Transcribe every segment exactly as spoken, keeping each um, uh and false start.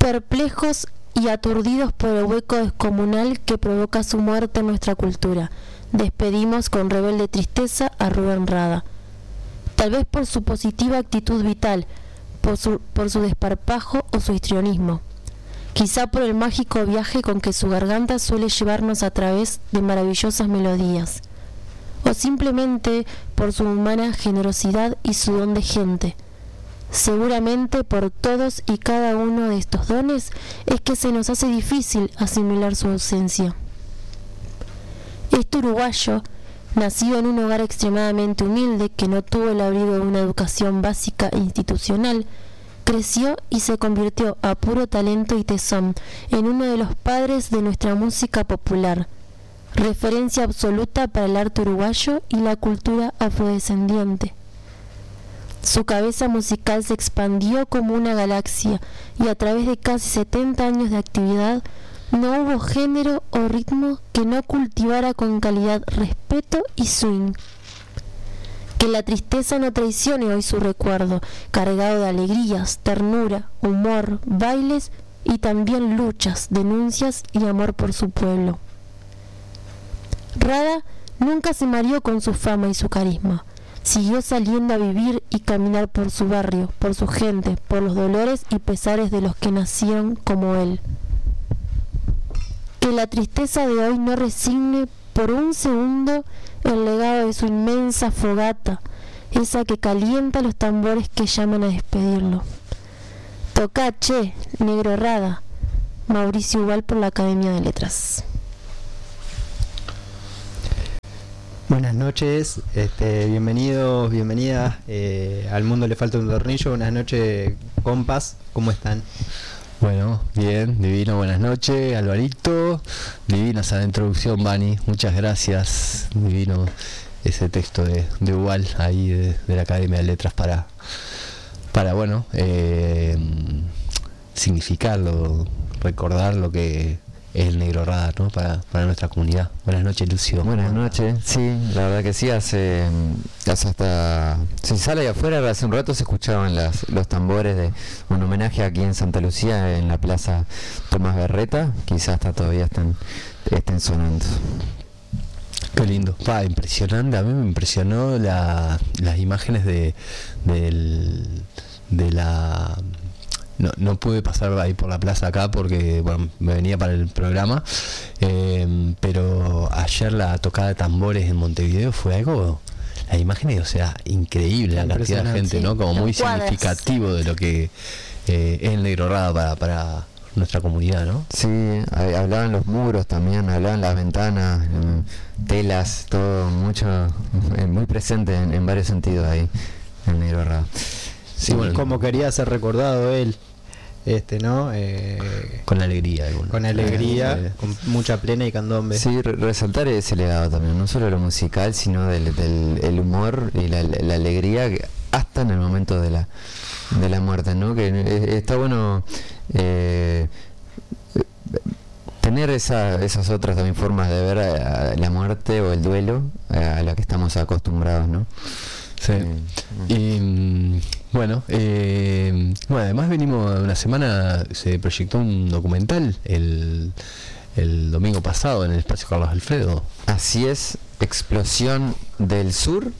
Perplejos y aturdidos por el hueco descomunal que provoca su muerte en nuestra cultura, despedimos con rebelde tristeza a Rubén Rada. Tal vez por su positiva actitud vital, por su, por su desparpajo o su histrionismo. Quizá por el mágico viaje con que su garganta suele llevarnos a través de maravillosas melodías. O simplemente por su humana generosidad y su don de gente. Seguramente por todos y cada uno de estos dones es que se nos hace difícil asimilar su ausencia. Este uruguayo, nacido en un hogar extremadamente humilde que no tuvo el abrigo de una educación básica e institucional, creció y se convirtió a puro talento y tesón en uno de los padres de nuestra música popular, referencia absoluta para el arte uruguayo y la cultura afrodescendiente. Su cabeza musical se expandió como una galaxia y a través de casi setenta años de actividad no hubo género o ritmo que no cultivara con calidad respeto y swing. Que la tristeza no traicione hoy su recuerdo, cargado de alegrías, ternura, humor, bailes y también luchas, denuncias y amor por su pueblo. Rada nunca se mareó con su fama y su carisma. Siguió saliendo a vivir y caminar por su barrio, por su gente, por los dolores y pesares de los que nacieron como él. Que la tristeza de hoy no resigne por un segundo el legado de su inmensa fogata, esa que calienta los tambores que llaman a despedirlo. Toca, che, Negro Rada. Mauricio Ubal por la Academia de Letras. Buenas noches, este, bienvenidos, bienvenidas eh, al Mundo Le Falta un Tornillo. Buenas noches, compas, ¿cómo están? Bueno, bien, divino, buenas noches, Alvarito, divina esa introducción, Vani, muchas gracias, divino ese texto de, de Ubal ahí de, de la Academia de Letras para, para bueno, eh, significarlo, recordar lo que es el Negro Rada, ¿no? Para, para nuestra comunidad. Buenas noches, Lucio. Buenas noches, sí, la verdad que sí, hace, hace hasta, si sale de afuera, hace un rato se escuchaban las, los tambores de un homenaje aquí en Santa Lucía, en la Plaza Tomás Berreta, quizás hasta todavía están, estén sonando. Qué lindo, pa, impresionante, a mí me impresionó la, las imágenes de, del, de la... No, no pude pasar ahí por la plaza acá porque bueno, me venía para el programa, eh, pero ayer la tocada de tambores en Montevideo fue algo, las imágenes, o sea, increíble la cantidad de gente, sí, ¿no? Como muy cuadras. Significativo de lo que eh, es el Negro Rada para, para nuestra comunidad, ¿no? Sí, hablaban los muros también, hablaban las ventanas, telas, todo mucho, muy presente en, en varios sentidos ahí, el Negro Rada. Sí, bueno, como quería ser recordado él, este, ¿no? Eh, con alegría, alguna. Con alegría, eh, con mucha plena y candombe. Sí, re- resaltar ese legado también, no solo lo musical, sino del, del el humor y la, la alegría hasta en el momento de la de la muerte, ¿no? Que eh, está bueno eh, tener esa, esas otras también formas de ver a, a la muerte o el duelo a, a la que estamos acostumbrados, ¿no? Sí. Y bueno, eh, bueno, además venimos de una semana, se proyectó un documental el, el domingo pasado en el Espacio Carlos Alfredo. Así es, Explosión del Sur.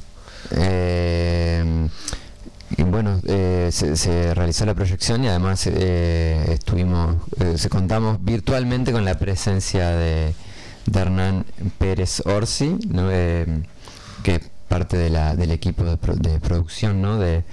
Eh, y bueno, eh, se, se realizó la proyección y además eh, estuvimos, eh, se contamos virtualmente con la presencia de, de Hernán Pérez Orsi, ¿no? eh, que parte de la del equipo de, pro, de producción, ¿no? De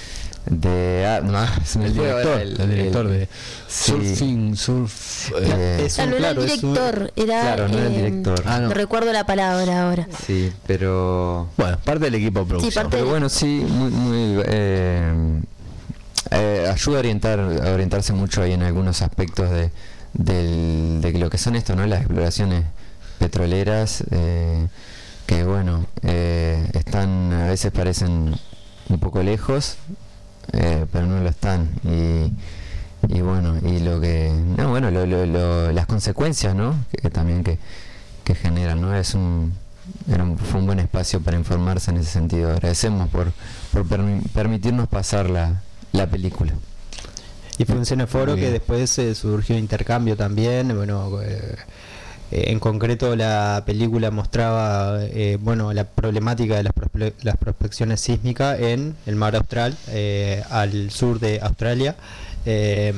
de ah, no, el director, el, el director el, de sí. Surfing Surf eh, es un, no, no claro, era el director, un, era claro, no eh, era el director. Ah, no. no recuerdo la palabra ahora. Sí, pero bueno, parte del equipo de producción. Sí, parte pero de... bueno, sí, muy, muy eh, eh, ayuda a orientar a orientarse mucho ahí en algunos aspectos de del, de lo que son esto, ¿no? Las exploraciones petroleras, eh, que bueno, eh, están, a veces parecen un poco lejos, eh, pero no lo están, y, y bueno, y lo que, no, bueno, lo, lo, lo, las consecuencias, ¿no? Que, que también que, que generan, ¿no? Es un, era un, fue un buen espacio para informarse en ese sentido. Agradecemos por, por permi- permitirnos pasar la, la película. Y fue un cineforo que después eh, surgió intercambio también, bueno, eh, en concreto la película mostraba eh, bueno, la problemática de las, prospe las prospecciones sísmicas en el mar Austral, eh, al sur de Australia, eh,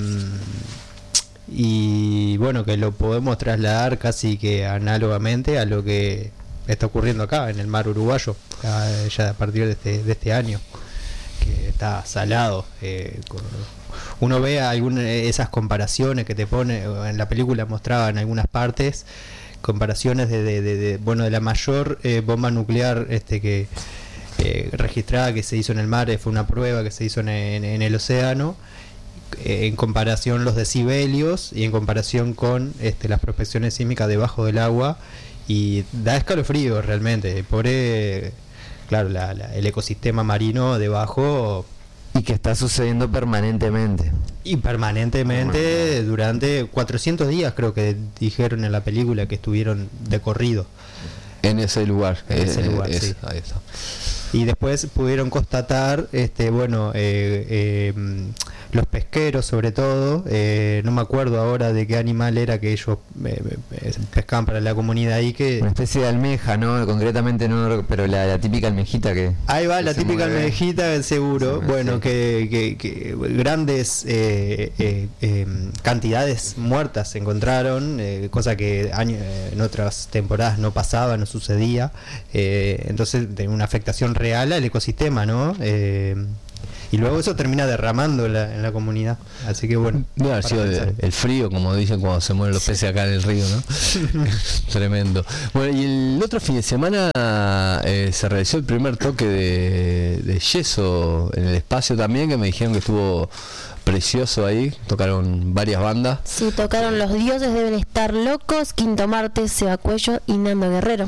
y bueno, que lo podemos trasladar casi que análogamente a lo que está ocurriendo acá en el mar uruguayo, ya, ya a partir de este, de este año, que está salado. eh, con, uno ve algunas esas comparaciones que te pone en la película, mostraba en algunas partes comparaciones de, de, de, de bueno, de la mayor eh, bomba nuclear este que eh, registrada que se hizo en el mar, eh, fue una prueba que se hizo en, en, en el océano, eh, en comparación los decibelios y en comparación con este, las prospecciones sísmicas debajo del agua, y da escalofrío realmente. Por eh, claro, la, la, el ecosistema marino debajo. Y que está sucediendo permanentemente. Y permanentemente durante cuatrocientos días, creo que dijeron en la película que estuvieron de corrido. En ese lugar. En ese lugar, es, sí. Ahí está. Y después pudieron constatar, este, bueno, eh, eh, los pesqueros sobre todo, eh, no me acuerdo ahora de qué animal era que ellos eh, pescaban para la comunidad ahí, que una especie de almeja, ¿no? Concretamente no, pero la, la típica almejita que... Ahí va, que la típica mueve. almejita, seguro, Sí, bueno, sí. que, que, que grandes eh, eh, eh, cantidades muertas se encontraron, eh, cosa que año, eh, en otras temporadas no pasaba, no sucedía, eh, entonces de una afectación real al ecosistema, ¿no? Eh, y luego eso termina derramando en la, en la comunidad, así que bueno. Debe haber sido el, el frío, como dicen cuando se mueren los peces acá en el río, ¿no? Tremendo. Bueno, y el otro fin de semana eh, se realizó el primer toque de, de yeso en el espacio también, que me dijeron que estuvo precioso ahí, tocaron varias bandas. Sí, tocaron Los Dioses Deben Estar Locos, Quinto Martes, Seba Cuello y Nando Guerrero.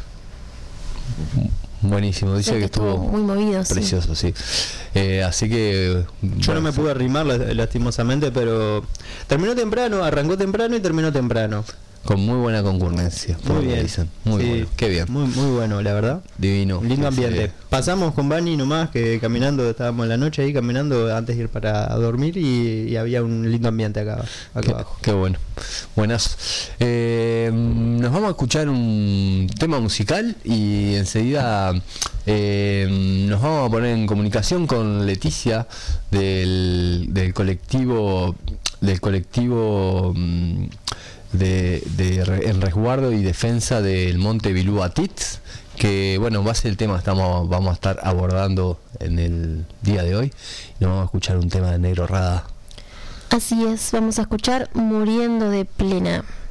Buenísimo, dice Sí, que, que estuvo, estuvo muy movido, sí. precioso, sí. Eh, así que Yo bueno, no me pude arrimar la- lastimosamente, pero terminó temprano, arrancó temprano y terminó temprano. con muy buena concurrencia, por Muy lo que bien. dicen. Muy Sí, bueno, qué bien. Muy, muy bueno, la verdad. Divino. Un lindo ambiente. Sí. Pasamos con Bani nomás, que caminando, estábamos en la noche ahí caminando antes de ir para dormir, y, y había un lindo ambiente acá, acá Qué, abajo. qué bueno. Buenas. Eh, nos vamos a escuchar un tema musical y enseguida eh, nos vamos a poner en comunicación con Leticia del, del colectivo del colectivo mm, de, de re- en resguardo y defensa del Monte Bilúa Tits, que bueno, va a ser el tema que estamos, vamos a estar abordando en el día de hoy. Y nos vamos a escuchar un tema de Negro Rada. Así es, vamos a escuchar Muriendo de Plena.